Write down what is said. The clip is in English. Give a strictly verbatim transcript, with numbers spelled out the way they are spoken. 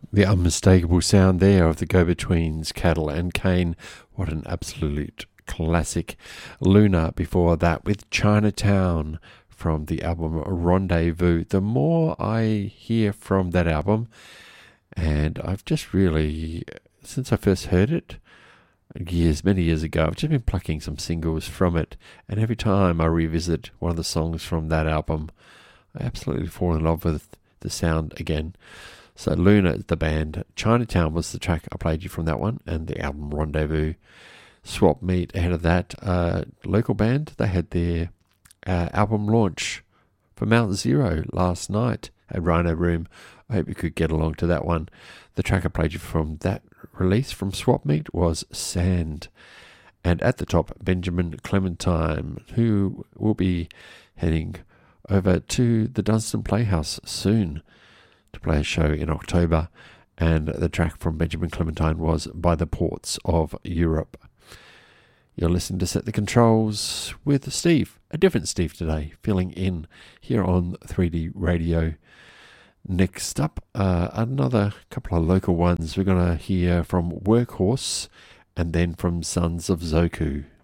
The unmistakable sound there of the Go-Betweens, Cattle and Cane. What an absolute classic. Luna before that with Chinatown from the album Rendezvous. The more I hear from that album, and I've just really, since I first heard it, years, many years ago, I've just been plucking some singles from it, and every time I revisit one of the songs from that album, I absolutely fall in love with the sound again. So Luna is the band, Chinatown was the track I played you from that one, and the album Rendezvous. Swap Meet ahead of that, uh, local band, they had their uh, album launch for Mount Zero last night at Rhino Room. I hope you could get along to that one. The track I played you from that release from Swap Meet was Sand. And at the top, Benjamin Clementine, who will be heading over to the Dunstan Playhouse soon to play a show in October, and the track from Benjamin Clementine was By the Ports of Europe. You're listening to Set the Controls with Steve, a different Steve today, filling in here on three D Radio. Next up, uh, another couple of local ones. We're going to hear from Workhorse and then from Sons of Zoku.